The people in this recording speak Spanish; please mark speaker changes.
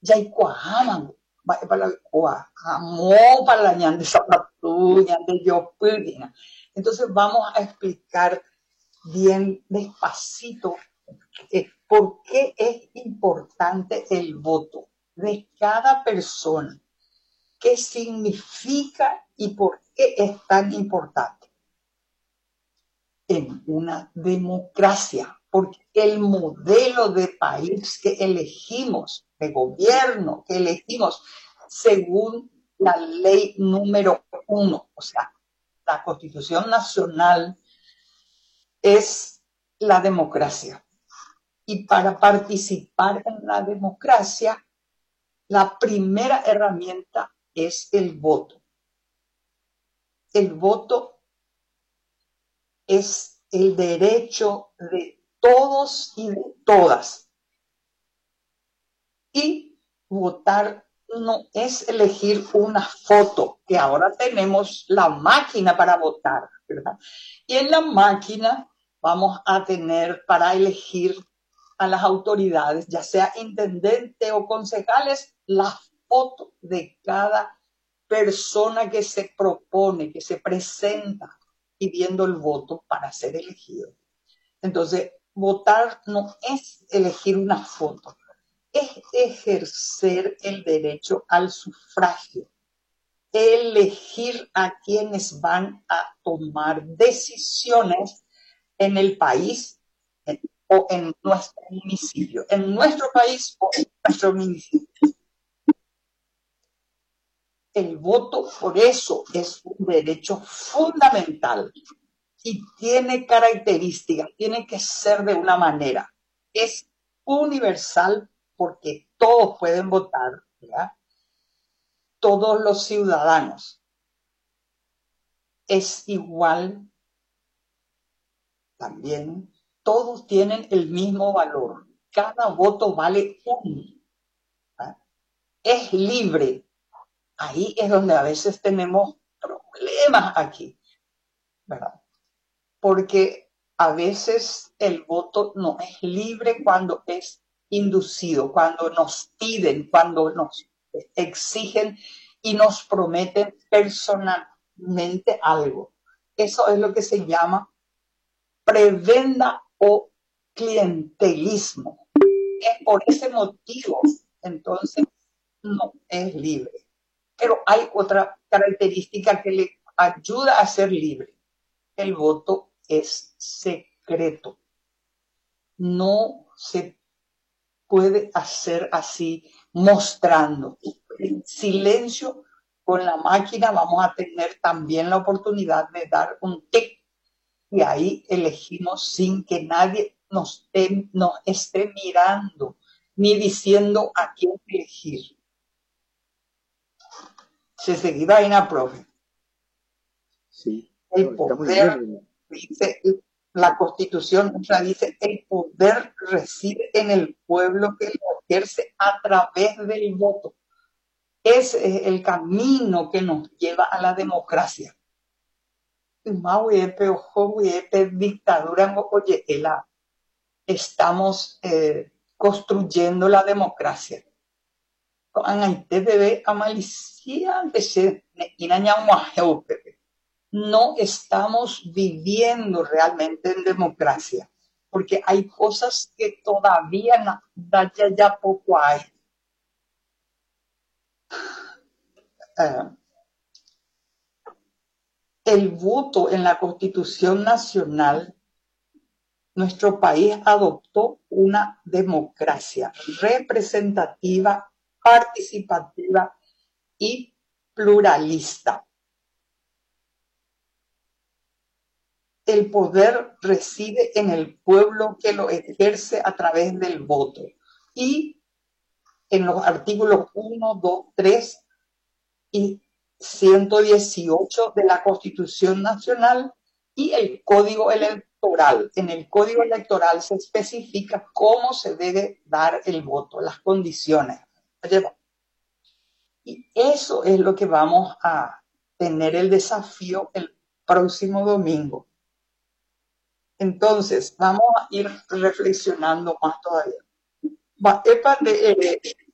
Speaker 1: yaikuaaman mba'épa oa amópa la ñande sapatu, ñande yopy. Entonces vamos a explicar bien despacito por qué es importante el voto de cada persona, qué significa y por qué es tan importante en una democracia, porque el modelo de país que elegimos, de gobierno que elegimos, según la ley número 1, o sea, la Constitución Nacional, es la democracia. Y para participar en la democracia, la primera herramienta es el voto. El voto es el derecho de todos y de todas. Y votar no es elegir una foto, que ahora tenemos la máquina para votar, ¿verdad? Y en la máquina vamos a tener para elegir a las autoridades, ya sea intendente o concejales, la foto de cada persona que se propone, que se presenta pidiendo el voto para ser elegido. Entonces, votar no es elegir una foto, es ejercer el derecho al sufragio, elegir a quienes van a tomar decisiones en el país o en nuestro municipio, en nuestro país o en nuestro municipio. El voto, por eso, es un derecho fundamental y tiene características, tiene que ser de una manera. Es universal porque todos pueden votar, ¿verdad? Todos los ciudadanos. Es igual también, todos tienen el mismo valor. Cada voto vale uno. ¿Verdad? Es libre. Ahí es donde a veces tenemos problemas aquí, ¿verdad? Porque a veces el voto no es libre cuando es inducido, cuando nos piden, cuando nos exigen y nos prometen personalmente algo. Eso es lo que se llama prebenda o clientelismo. Es por ese motivo, entonces, no es libre. Pero hay otra característica que le ayuda a ser libre. El voto es secreto. No se puede hacer así mostrando. En silencio, con la máquina vamos a tener también la oportunidad de dar un tic y ahí elegimos sin que nadie nos esté mirando ni diciendo a quién elegir. Se seguirá en la profe.
Speaker 2: Sí.
Speaker 1: El poder, dice la Constitución, nuestra dice, el poder reside en el pueblo que lo ejerce a través del voto. Ese es el camino que nos lleva a la democracia. Dictadura, oye, estamos construyendo la democracia. No estamos viviendo realmente en democracia, porque hay cosas que todavía ya poco hay. El voto en la Constitución Nacional, nuestro país adoptó una democracia representativa, participativa y pluralista. El poder reside en el pueblo que lo ejerce a través del voto. Y en los artículos 1, 2, 3 y 118 de la Constitución Nacional y el Código Electoral. En el Código Electoral se especifica cómo se debe dar el voto, las condiciones. Y eso es lo que vamos a tener el desafío el próximo domingo. Entonces, vamos a ir reflexionando más todavía.